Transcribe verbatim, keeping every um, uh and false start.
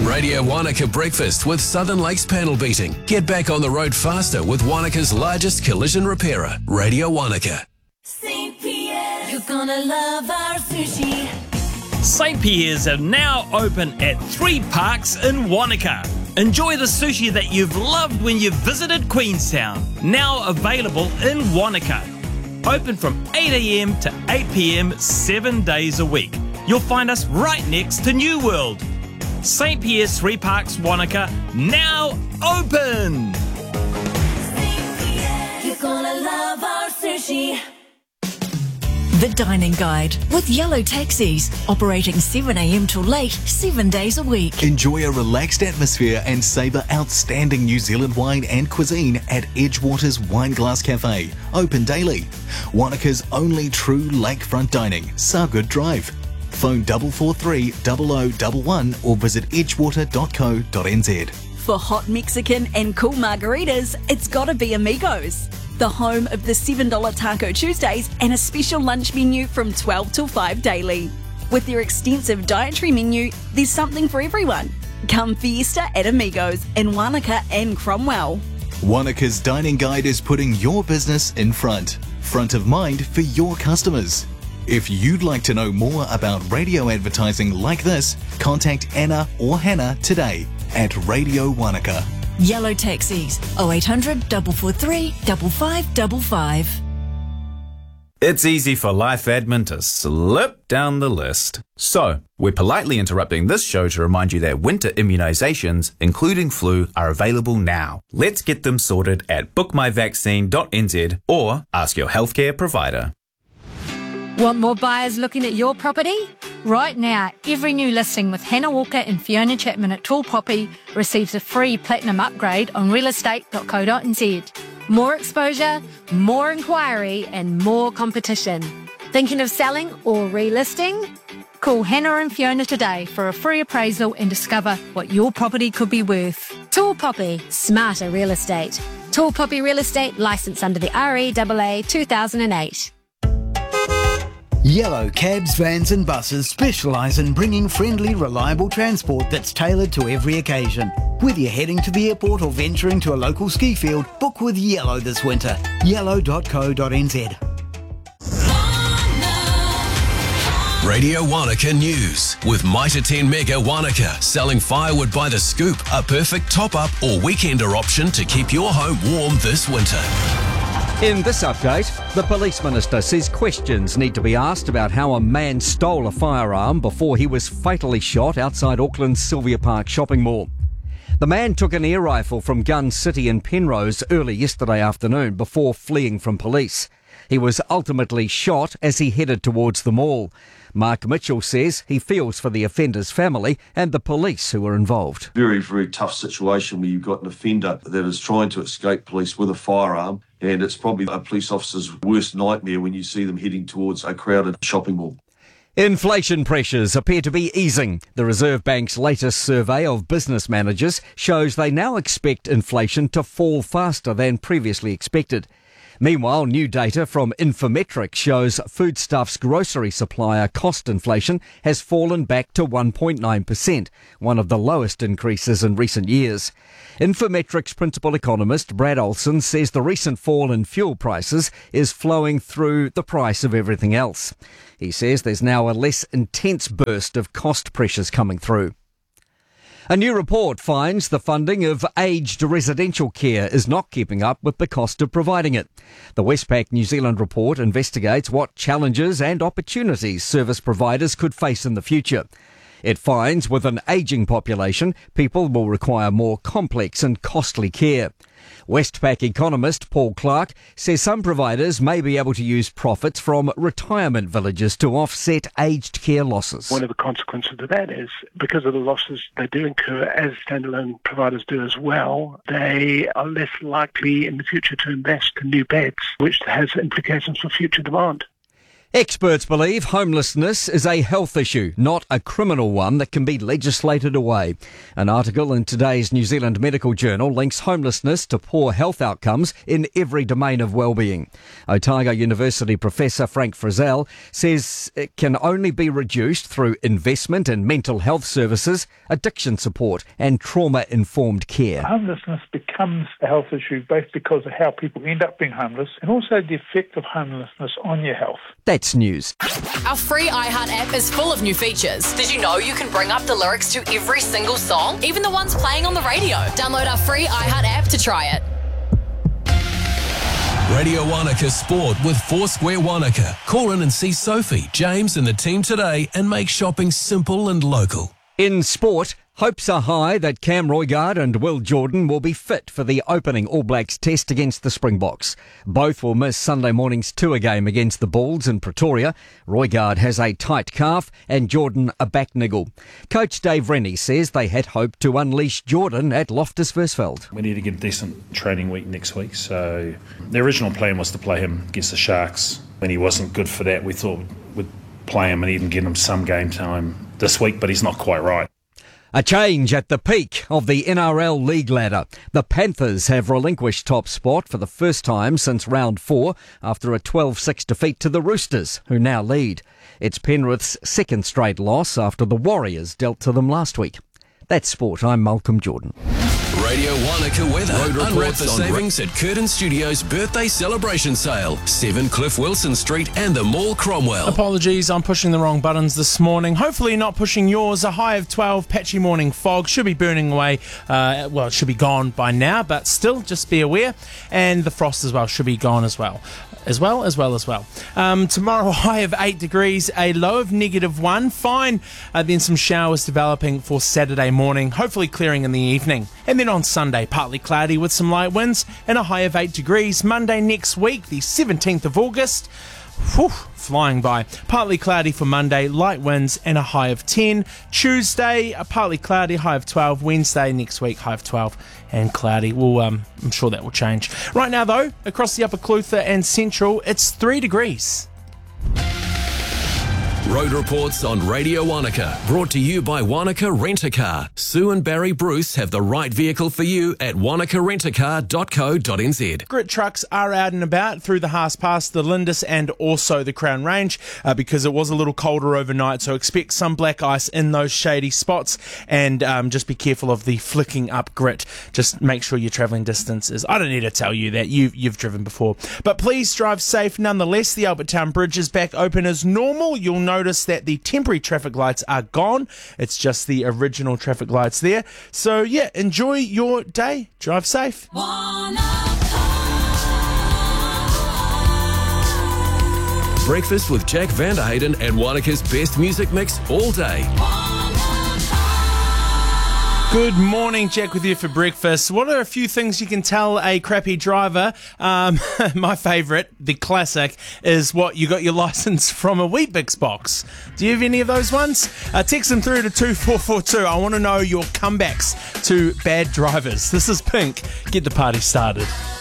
Radio Wanaka Breakfast with Southern Lakes Panel Beating. Get back on the road faster with Wanaka's largest collision repairer, Radio Wanaka. Saint Pierre's, you're gonna love our sushi. Saint Pierre's are now open at three parks in Wanaka. Enjoy the sushi that you've loved when you visited Queenstown. Now available in Wanaka. Open from eight a.m. to eight p.m. seven days a week. You'll find us right next to New World. Saint Pierre's Three Parks Wanaka, now open! Saint Pierre, you're gonna love our sushi. The Dining Guide with Yellow Taxis, operating seven a.m. till late, seven days a week. Enjoy a relaxed atmosphere and savour outstanding New Zealand wine and cuisine at Edgewater's Wineglass Cafe, open daily. Wanaka's only true lakefront dining, Sargood Drive. Phone four four three, zero zero one one or visit edgewater dot co dot n z. For hot Mexican and cool margaritas, it's gotta be Amigos. The home of the seven dollars Taco Tuesdays and a special lunch menu from twelve till five daily. With their extensive dietary menu, there's something for everyone. Come fiesta at Amigos in Wanaka and Cromwell. Wanaka's Dining Guide is putting your business in front, front of mind for your customers. If you'd like to know more about radio advertising like this, contact Anna or Hannah today at Radio Wanaka. Yellow Taxis, oh eight hundred, four four three, five five five five. It's easy for life admin to slip down the list. So, we're politely interrupting this show to remind you that winter immunisations, including flu, are available now. Let's get them sorted at book my vaccine dot n z or ask your healthcare provider. Want more buyers looking at your property? Right now, every new listing with Hannah Walker and Fiona Chapman at Tall Poppy receives a free platinum upgrade on real estate dot co dot n z. More exposure, more inquiry and more competition. Thinking of selling or relisting? Call Hannah and Fiona today for a free appraisal and discover what your property could be worth. Tall Poppy, smarter real estate. Tall Poppy Real Estate, licensed under the R E A A two thousand eight. Yellow cabs, vans and buses specialise in bringing friendly, reliable transport that's tailored to every occasion. Whether you're heading to the airport or venturing to a local ski field, book with Yellow this winter. yellow dot co dot n z. Radio Wanaka News with Mitre ten Mega Wanaka, selling firewood by the scoop, a perfect top-up or weekender option to keep your home warm this winter. In this update, the Police Minister says questions need to be asked about how a man stole a firearm before he was fatally shot outside Auckland's Sylvia Park shopping mall. The man took an air rifle from Gun City in Penrose early yesterday afternoon before fleeing from police. He was ultimately shot as he headed towards the mall. Mark Mitchell says he feels for the offender's family and the police who were involved. Very, very tough situation where you've got an offender that is trying to escape police with a firearm, and it's probably a police officer's worst nightmare when you see them heading towards a crowded shopping mall. Inflation pressures appear to be easing. The Reserve Bank's latest survey of business managers shows they now expect inflation to fall faster than previously expected. Meanwhile, new data from Infometrics shows foodstuffs grocery supplier cost inflation has fallen back to one point nine percent, one of the lowest increases in recent years. Infometrics principal economist Brad Olson says the recent fall in fuel prices is flowing through the price of everything else. He says there's now a less intense burst of cost pressures coming through. A new report finds the funding of aged residential care is not keeping up with the cost of providing it. The Westpac New Zealand report investigates what challenges and opportunities service providers could face in the future. It finds with an ageing population, people will require more complex and costly care. Westpac economist Paul Clark says some providers may be able to use profits from retirement villages to offset aged care losses. One of the consequences of that is because of the losses they do incur, as standalone providers do as well, they are less likely in the future to invest in new beds, which has implications for future demand. Experts believe homelessness is a health issue, not a criminal one that can be legislated away. An article in today's New Zealand Medical Journal links homelessness to poor health outcomes in every domain of well-being. Otago University professor Frank Frizzell says it can only be reduced through investment in mental health services, addiction support and trauma-informed care. Homelessness becomes a health issue both because of how people end up being homeless and also the effect of homelessness on your health. That's news. Our free iHeart app is full of new features. Did you know you can bring up the lyrics to every single song, even the ones playing on the radio? Download our free iHeart app to try it. Radio Wanaka Sport with Foursquare Wanaka. Call in and see Sophie, James and the team today and make shopping simple and local. In sport, hopes are high that Cam Roigard and Will Jordan will be fit for the opening All Blacks test against the Springboks. Both will miss Sunday morning's tour game against the Bulls in Pretoria. Roigard has a tight calf and Jordan a back niggle. Coach Dave Rennie says they had hoped to unleash Jordan at Loftus Versfeld. We need to get a decent training week next week, so the original plan was to play him against the Sharks. When he wasn't good for that, we thought we'd play him and even get him some game time this week, but he's not quite right. A change at the peak of the N R L league ladder. The Panthers have relinquished top spot for the first time since round four after a twelve six defeat to the Roosters, who now lead. It's Penrith's second straight loss after the Warriors dealt to them last week. That's sport. I'm Malcolm Jordan. Radio Wanaka weather. Road Unwrap reports the on savings at Curtin Studios birthday celebration sale. seven Cliff Wilson Street and the Mall Cromwell. Apologies, I'm pushing the wrong buttons this morning. Hopefully not pushing yours. A high of twelve, patchy morning fog. Should be burning away. Uh, well, it should be gone by now, but still, just be aware. And the frost as well should be gone as well. As well, as well, as well. Um, tomorrow, high of eight degrees, a low of negative one. Fine. Uh, then some showers developing for Saturday morning, hopefully clearing in the evening. And then on Sunday, partly cloudy with some light winds and a high of eight degrees. Monday next week, the seventeenth of August. Whew, flying by. Partly cloudy for Monday, light winds and a high of ten. Tuesday, a partly cloudy, high of twelve. Wednesday next week, high of twelve and cloudy. Well, um, I'm sure that will change. Right now, though, across the Upper Clutha and Central, it's three degrees. Road reports on Radio Wanaka. Brought to you by Wanaka Rent-A-Car. Sue and Barry Bruce have the right vehicle for you at wanaka rent a car dot co dot n z. Grit trucks are out and about through the Haas Pass, the Lindis and also the Crown Range uh, because it was a little colder overnight, so expect some black ice in those shady spots and um, just be careful of the flicking up grit. Just make sure your travelling distance is... I don't need to tell you that. You've, you've driven before. But please drive safe nonetheless. The Albert Town Bridge is back open as normal. You'll notice that the temporary traffic lights are gone. It's just the original traffic lights there. So yeah, enjoy your day. Drive safe. Breakfast with Jack Vanderhayden and Wanaka's best music mix all day. Good morning, Jack with you for breakfast. What are a few things you can tell a crappy driver? Um, my favourite, the classic, is what you got your licence from a Weet-Bix box. Do you have any of those ones? Uh, text them through to two four four two. I want to know your comebacks to bad drivers. This is Pink. Get the party started.